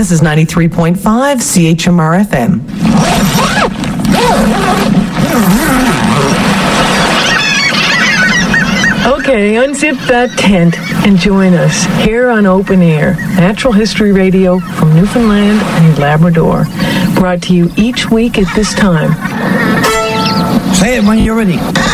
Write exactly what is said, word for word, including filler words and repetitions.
This is ninety-three point five C H M R F M. Okay, unzip that tent and join us here on Open Air, Natural History Radio from Newfoundland and Labrador. Brought to you each week at this time. Say it when you're ready.